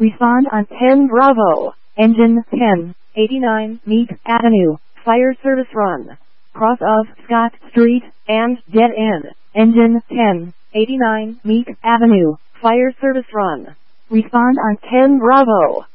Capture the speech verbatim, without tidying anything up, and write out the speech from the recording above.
Respond on ten Bravo. Engine ten eighty-nine Meek Avenue. Fire service run. Cross of Scott Street and dead end. Engine ten eighty-nine Meek Avenue. Fire service run. Respond on ten Bravo.